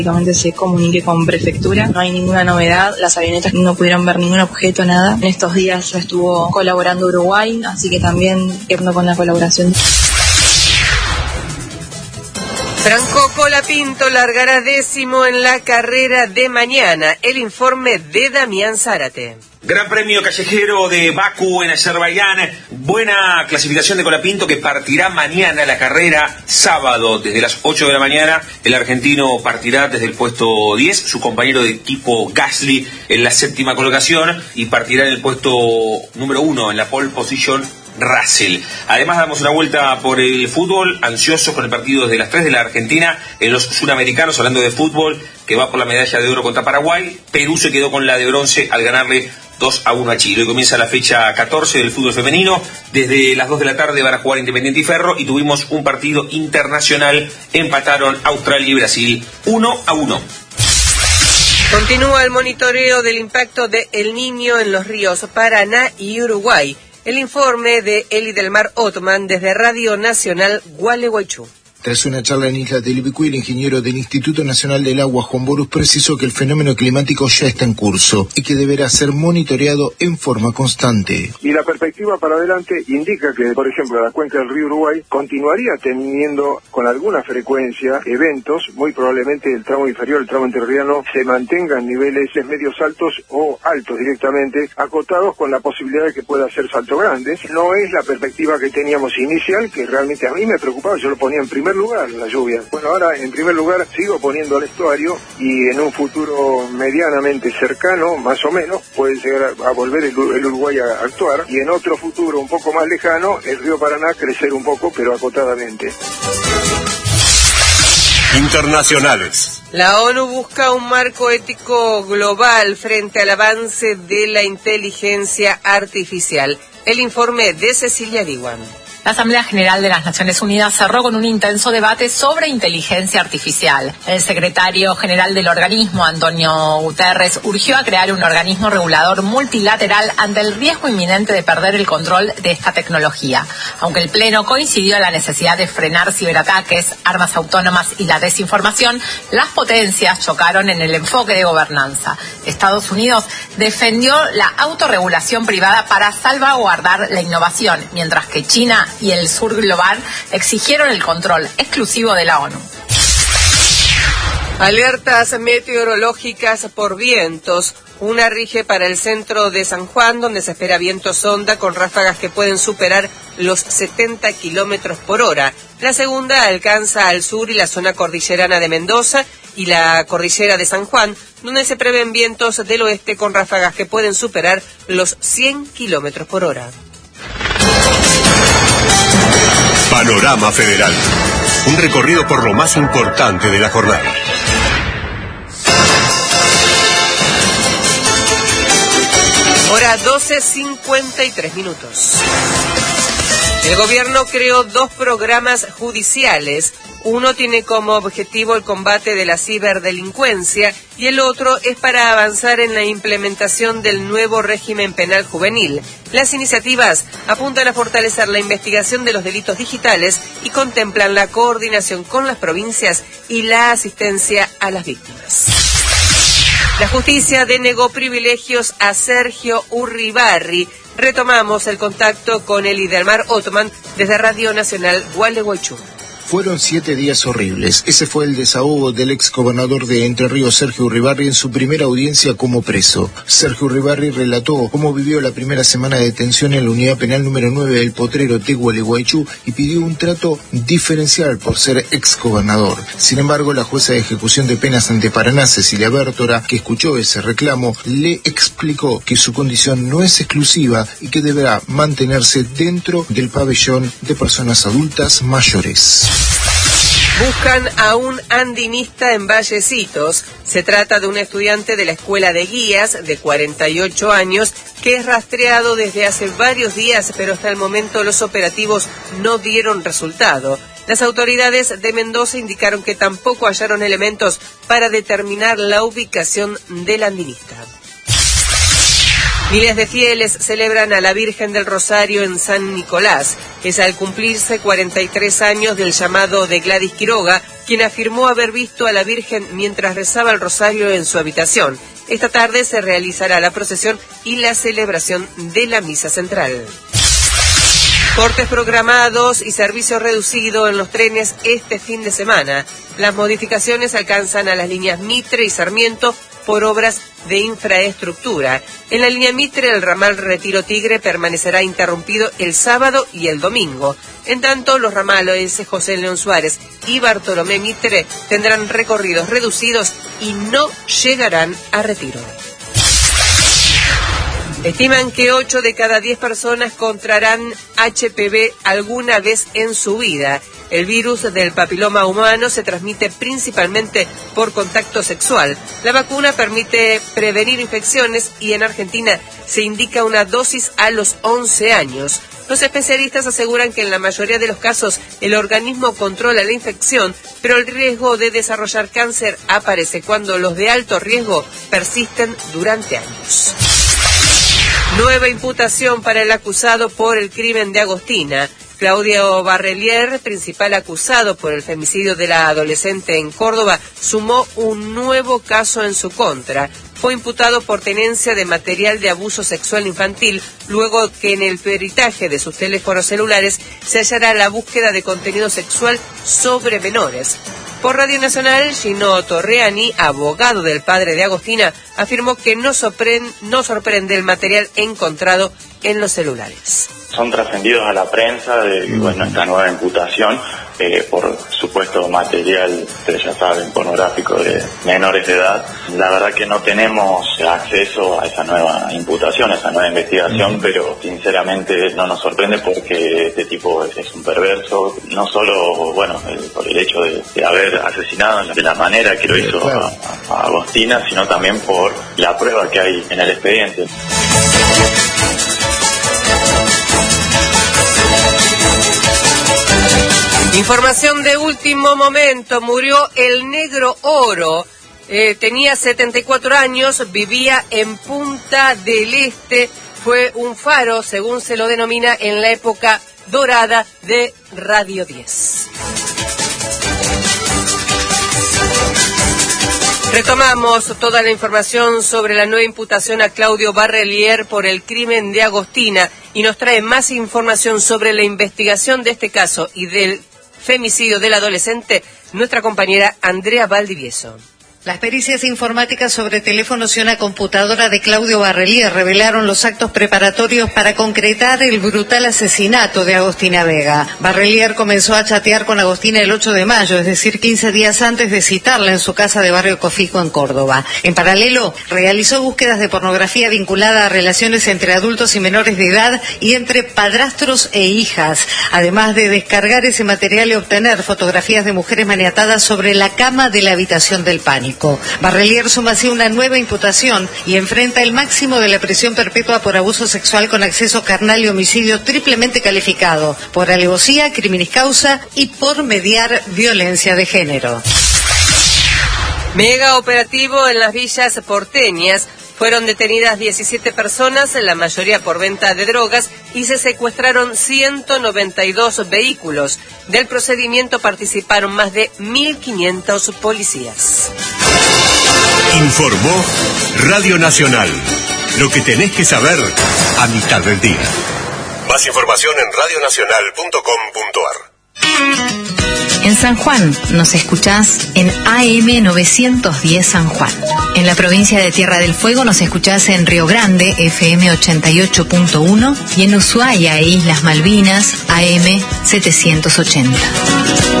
Básicamente se comunique con prefectura, no hay ninguna novedad, las avionetas no pudieron ver ningún objeto, nada. En estos días estuvo colaborando Uruguay, así que también yendo con la colaboración. Franco Colapinto largará 10º en la carrera de mañana. El informe de Damián Zárate. Gran Premio Callejero de Bakú en Azerbaiyán. Buena clasificación de Colapinto, que partirá mañana la carrera, sábado, desde las 8 de la mañana. El argentino partirá desde el puesto 10, su compañero de equipo Gasly en la 7ª colocación, y partirá en el puesto número 1, en la pole position, Russell. Además, damos una vuelta por el fútbol, ansiosos con el partido desde las 3 de la Argentina. En los sudamericanos, hablando de fútbol, que va por la medalla de oro contra Paraguay. Perú se quedó con la de bronce al ganarle 2-1 a Chile. Hoy comienza la fecha 14 del fútbol femenino. Desde las 2 de la tarde van a jugar Independiente y Ferro, y tuvimos un partido internacional. Empataron Australia y Brasil 1-1. Continúa el monitoreo del impacto de El Niño en los ríos Paraná y Uruguay. El informe de Eli del Mar Otman desde Radio Nacional Gualeguaychú. Tras una charla en Isla del Ibicuí, el ingeniero del Instituto Nacional del Agua, Juan Borus, precisó que el fenómeno climático ya está en curso y que deberá ser monitoreado en forma constante. Y la perspectiva para adelante indica que, por ejemplo, la cuenca del río Uruguay continuaría teniendo con alguna frecuencia eventos, muy probablemente el tramo inferior, el tramo entrerriano, se mantenga en niveles medios altos o altos directamente, acotados con la posibilidad de que pueda ser salto grande. No es la perspectiva que teníamos inicial, que realmente a mí me preocupaba, yo lo ponía en primer lugar, la lluvia. Bueno, ahora en primer lugar sigo poniendo al estuario, y en un futuro medianamente cercano, más o menos, puede llegar a volver el Uruguay a actuar, y en otro futuro un poco más lejano, el río Paraná crecer un poco, pero acotadamente. Internacionales. La ONU busca un marco ético global frente al avance de la inteligencia artificial. El informe de Cecilia Diwan. La Asamblea General de las Naciones Unidas cerró con un intenso debate sobre inteligencia artificial. El secretario general del organismo, Antonio Guterres, urgió a crear un organismo regulador multilateral ante el riesgo inminente de perder el control de esta tecnología. Aunque el Pleno coincidió en la necesidad de frenar ciberataques, armas autónomas y la desinformación, las potencias chocaron en el enfoque de gobernanza. Estados Unidos defendió la autorregulación privada para salvaguardar la innovación, mientras que China y el sur global exigieron el control exclusivo de la ONU. Alertas meteorológicas por vientos. Una rige para el centro de San Juan, donde se espera vientos onda con ráfagas que pueden superar los 70 kilómetros por hora. La segunda alcanza al sur y la zona cordillerana de Mendoza y la cordillera de San Juan, donde se prevén vientos del oeste con ráfagas que pueden superar los 100 kilómetros por hora. Panorama Federal. Un recorrido por lo más importante de la jornada. Hora 12:53. El gobierno creó 2 programas judiciales. Uno tiene como objetivo el combate de la ciberdelincuencia y el otro es para avanzar en la implementación del nuevo régimen penal juvenil. Las iniciativas apuntan a fortalecer la investigación de los delitos digitales y contemplan la coordinación con las provincias y la asistencia a las víctimas. La justicia denegó privilegios a Sergio Urribarri. Retomamos el contacto con Eli del Mar Otman desde Radio Nacional Gualeguaychú. Fueron 7 días horribles. Ese fue el desahogo del exgobernador de Entre Ríos, Sergio Urribarri, en su primera audiencia como preso. Sergio Urribarri relató cómo vivió la primera semana de detención en la unidad penal número 9 del Potrero de Gualeguaychú y pidió un trato diferencial por ser exgobernador. Sin embargo, la jueza de ejecución de penas ante Paraná, Cecilia Bértora, que escuchó ese reclamo, le explicó que su condición no es exclusiva y que deberá mantenerse dentro del pabellón de personas adultas mayores. Buscan a un andinista en Vallecitos. Se trata de un estudiante de la Escuela de Guías de 48 años que es rastreado desde hace varios días, pero hasta el momento los operativos no dieron resultado. Las autoridades de Mendoza indicaron que tampoco hallaron elementos para determinar la ubicación del andinista. Miles de fieles celebran a la Virgen del Rosario en San Nicolás. Es al cumplirse 43 años del llamado de Gladys Quiroga, quien afirmó haber visto a la Virgen mientras rezaba el rosario en su habitación. Esta tarde se realizará la procesión y la celebración de la misa central. Cortes programados y servicio reducido en los trenes este fin de semana. Las modificaciones alcanzan a las líneas Mitre y Sarmiento por obras de infraestructura. En la línea Mitre, el ramal Retiro Tigre permanecerá interrumpido el sábado y el domingo. En tanto, los ramales José León Suárez y Bartolomé Mitre tendrán recorridos reducidos y no llegarán a Retiro. Estiman que 8 de cada 10 personas contrarán HPV alguna vez en su vida. El virus del papiloma humano se transmite principalmente por contacto sexual. La vacuna permite prevenir infecciones y en Argentina se indica una dosis a los 11 años. Los especialistas aseguran que en la mayoría de los casos el organismo controla la infección, pero el riesgo de desarrollar cáncer aparece cuando los de alto riesgo persisten durante años. Nueva imputación para el acusado por el crimen de Agostina. Claudio Barrelier, principal acusado por el femicidio de la adolescente en Córdoba, sumó un nuevo caso en su contra. Fue imputado por tenencia de material de abuso sexual infantil, luego que en el peritaje de sus teléfonos celulares se hallará la búsqueda de contenido sexual sobre menores. Por Radio Nacional, Gino Torreani, abogado del padre de Agostina, afirmó que no sorprende el material encontrado en los celulares. Son trascendidos a la prensa de esta nueva imputación por supuesto material, ustedes ya saben, pornográfico de menores de edad. La verdad que no tenemos acceso a esa nueva imputación, a esa nueva investigación, pero sinceramente no nos sorprende porque este tipo es un perverso, no solo por el hecho de haber asesinado de la manera que lo hizo a Agostina, sino también por la prueba que hay en el expediente. Información de último momento, murió el Negro Oro, tenía 74 años, vivía en Punta del Este, fue un faro, según se lo denomina, en la época dorada de Radio 10. Retomamos toda la información sobre la nueva imputación a Claudio Barrelier por el crimen de Agostina y nos trae más información sobre la investigación de este caso y del femicidio del adolescente, nuestra compañera Andrea Valdivieso. Las pericias informáticas sobre teléfonos y una computadora de Claudio Barrelier revelaron los actos preparatorios para concretar el brutal asesinato de Agostina Vega. Barrelier comenzó a chatear con Agostina el 8 de mayo, es decir, 15 días antes de citarla en su casa de Barrio Cofico en Córdoba. En paralelo, realizó búsquedas de pornografía vinculada a relaciones entre adultos y menores de edad y entre padrastros e hijas, además de descargar ese material y obtener fotografías de mujeres maniatadas sobre la cama de la habitación del pánico. Barrelier suma así una nueva imputación y enfrenta el máximo de la prisión perpetua por abuso sexual con acceso carnal y homicidio triplemente calificado, por alevosía, criminis causa y por mediar violencia de género. Mega operativo en las villas porteñas. Fueron detenidas 17 personas, la mayoría por venta de drogas, y se secuestraron 192 vehículos. Del procedimiento participaron más de 1.500 policías. Informó Radio Nacional. Lo que tenés que saber a mitad del día. Más información en radionacional.com.ar. En San Juan nos escuchás en AM 910 San Juan. En la provincia de Tierra del Fuego nos escuchás en Río Grande, FM 88.1, y en Ushuaia e Islas Malvinas, AM 780.